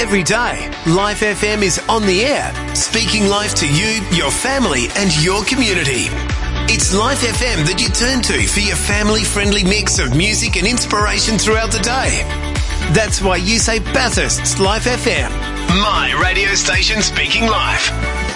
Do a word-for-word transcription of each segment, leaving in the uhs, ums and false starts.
Every day, Life F M is on the air, speaking life to you, your family and your community. It's Life F M that you turn to for your family-friendly mix of music and inspiration throughout the day. That's why you say Bathurst's Life F M, my radio station speaking life.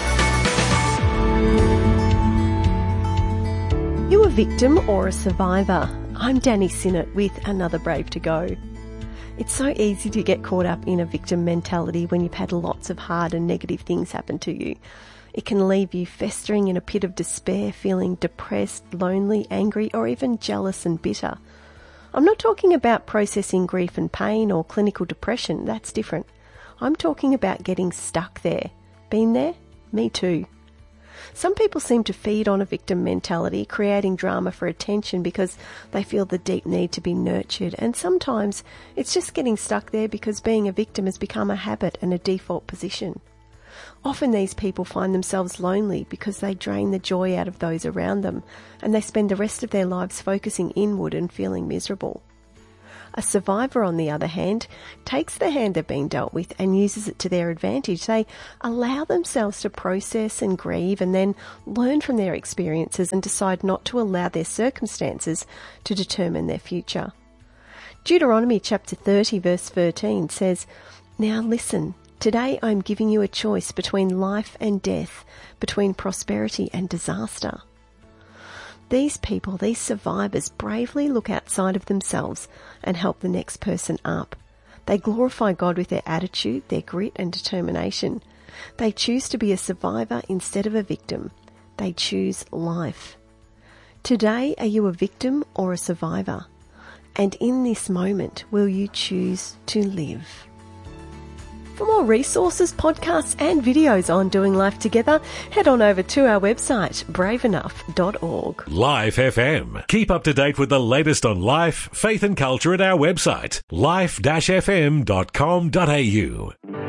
You a victim or a survivor? I'm Danny Sinnott with another Brave to Go. It's so easy to get caught up in a victim mentality when you've had lots of hard and negative things happen to you. It can leave you festering in a pit of despair, feeling depressed, lonely, angry, or even jealous and bitter. I'm not talking about processing grief and pain or clinical depression. That's different. I'm talking about getting stuck there. Been there? Me too. Some people seem to feed on a victim mentality, creating drama for attention because they feel the deep need to be nurtured. And sometimes it's just getting stuck there because being a victim has become a habit and a default position. Often these people find themselves lonely because they drain the joy out of those around them, and they spend the rest of their lives focusing inward and feeling miserable. A survivor, on the other hand, takes the hand they've been dealt with and uses it to their advantage. They allow themselves to process and grieve and then learn from their experiences and decide not to allow their circumstances to determine their future. Deuteronomy chapter thirty verse thirteen says, "Now listen, today I'm giving you a choice between life and death, between prosperity and disaster." These people, these survivors, bravely look outside of themselves and help the next person up. They glorify God with their attitude, their grit and determination. They choose to be a survivor instead of a victim. They choose life. Today, are you a victim or a survivor? And in this moment, will you choose to live? For more resources, podcasts and videos on doing life together, head on over to our website, brave enough dot org. Life F M. Keep up to date with the latest on life, faith and culture at our website, life dash f m dot com dot a u.